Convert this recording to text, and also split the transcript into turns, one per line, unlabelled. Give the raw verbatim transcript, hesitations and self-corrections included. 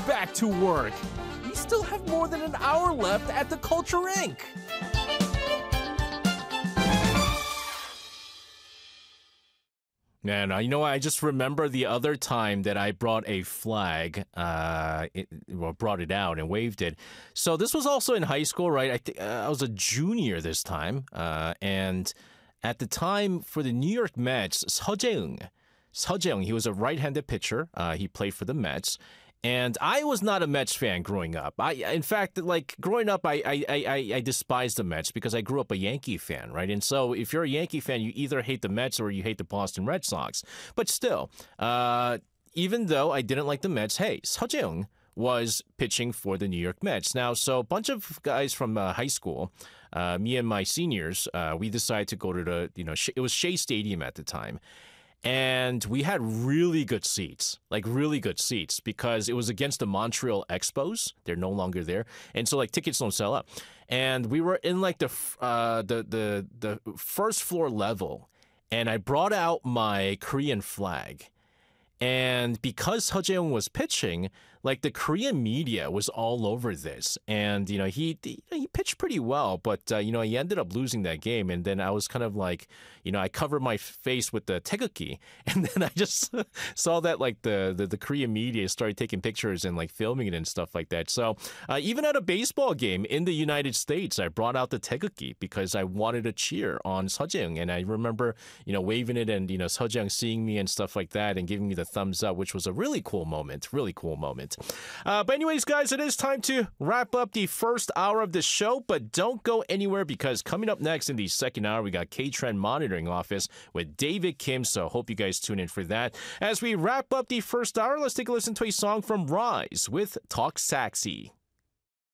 back to work. We still have more than an hour left at the Culture Incorporated. And uh, you know what? I just remember the other time that I brought a flag, uh, it, well, brought it out and waved it. So this was also in high school, right? I, th- uh, I was a junior this time. Uh, and at the time for the New York Mets, Seo Jae-eung, Seo Jae-eung, he was a right-handed pitcher. Uh, he played for the Mets. And I was not a Mets fan growing up. I, in fact, like growing up, I, I, I, I despised the Mets because I grew up a Yankee fan, right? And so if you're a Yankee fan, you either hate the Mets or you hate the Boston Red Sox. But still, uh, even though I didn't like the Mets, hey, Seo Jae-eung was pitching for the New York Mets. Now, so a bunch of guys from uh, high school, uh, me and my seniors, uh, we decided to go to the, you know, it was Shea Stadium at the time. And we had really good seats, like really good seats, because it was against the Montreal Expos. They're no longer there, and so like tickets don't sell out. And we were in like the uh, the the the first floor level, and I brought out my Korean flag, and because Seo Jae-eung was pitching, like the Korean media was all over this, and you know he he, he pitched pretty well, but uh, you know he ended up losing that game, and then I was kind of like, you know, I covered my face with the taegukgi, and then I just saw that like the, the the Korean media started taking pictures and like filming it and stuff like that. So uh, even at a baseball game in the United States, I brought out the taegukgi because I wanted to cheer on Seo Jae-eung, and I remember you know waving it and you know Seo Jae-eung seeing me and stuff like that and giving me the thumbs up, which was a really cool moment, really cool moment. Uh, but anyways, guys, it is time to wrap up the first hour of the show, but don't go anywhere because coming up next in the second hour, we got K-Trend Monitoring Office with David Kim, so hope you guys tune in for that. As we wrap up the first hour, let's take a listen to a song from Rise with Talk Saxy.